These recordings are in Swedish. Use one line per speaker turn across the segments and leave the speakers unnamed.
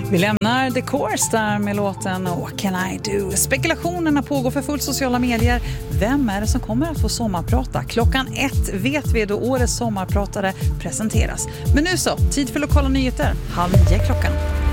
Vi lämnar The Course där med låten What Can I Do? Spekulationerna pågår för fullt sociala medier. Vem är det som kommer att få sommarprata? 1:00 vet vi då årets sommarpratare presenteras. Men nu så, tid för lokala nyheter. 8:30 klockan.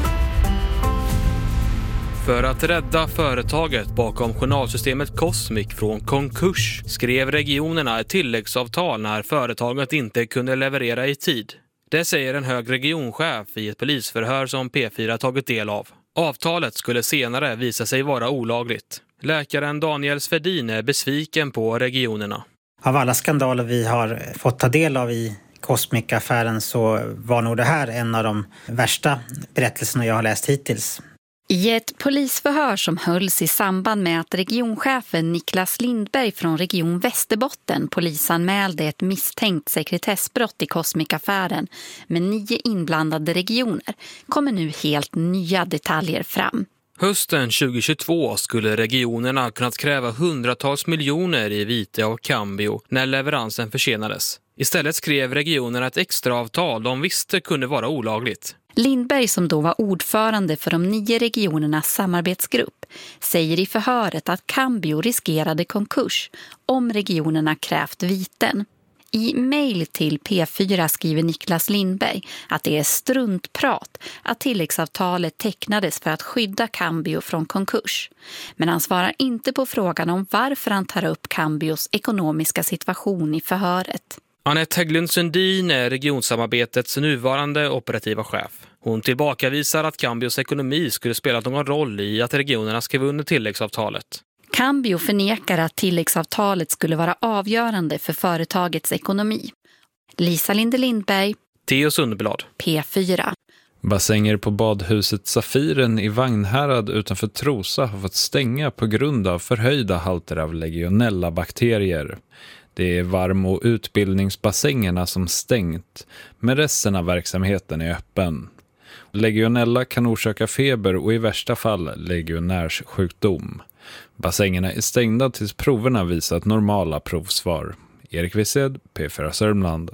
För att rädda företaget bakom journalsystemet Cosmic från konkurs skrev regionerna ett tilläggsavtal när företaget inte kunde leverera i tid. Det säger en hög regionchef i ett polisförhör som P4 tagit del av. Avtalet skulle senare visa sig vara olagligt. Läkaren Daniel Svedin är besviken på regionerna.
Av alla skandaler vi har fått ta del av i Cosmic-affären så var nog det här en av de värsta berättelserna jag har läst hittills.
I ett polisförhör som hölls i samband med att regionchefen Niklas Lindberg från Region Västerbotten polisanmälde ett misstänkt sekretessbrott i Cosmic-affären med 9 inblandade regioner kommer nu helt nya detaljer fram.
Hösten 2022 skulle regionerna kunnat kräva hundratals miljoner i vite av Cambio när leveransen försenades. Istället skrev regionerna ett extraavtal de visste kunde vara olagligt.
Lindberg, som då var ordförande för de 9 regionernas samarbetsgrupp, säger i förhöret att Cambio riskerade konkurs om regionerna krävt viten. I mejl till P4 skriver Niklas Lindberg att det är struntprat att tilläggsavtalet tecknades för att skydda Cambio från konkurs. Men han svarar inte på frågan om varför han tar upp Cambios ekonomiska situation i förhöret.
Anette Hägglund Sundin är regionsamarbetets nuvarande operativa chef. Hon tillbakavisar att Cambios ekonomi skulle spela någon roll i att regionerna skrev under tilläggsavtalet.
Cambio förnekar att tilläggsavtalet skulle vara avgörande för företagets ekonomi. Lisa Linde Lindberg,
Theo Sundblad,
P4.
Bassänger på badhuset Safiren i Vagnhärad utanför Trosa har fått stänga på grund av förhöjda halter av legionella-bakterier. Det är varm- och utbildningsbassängerna som stängt, men resten av verksamheten är öppen. Legionella kan orsaka feber och i värsta fall legionärssjukdom. Bassängerna är stängda tills proverna visat normala provsvar. Erik Wissed, P4 Sörmland.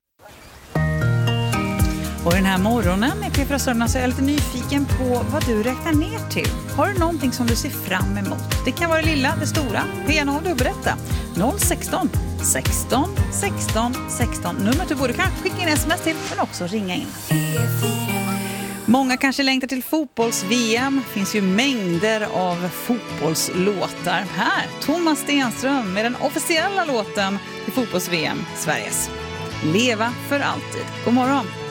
Och den här morgonen i P4 Sörmland så är jag lite nyfiken på vad du räknar ner till. Har du någonting som du ser fram emot? Det kan vara det lilla, det stora. P&A, du berätta. 016 16 16 16. Numret du borde kanske skicka in sms till men också ringa in. Många kanske längtar till fotbolls-VM. Det finns ju mängder av fotbollslåtar. Här, Thomas Stenström med den officiella låten till fotbolls-VM, Sveriges. Leva för alltid. God morgon.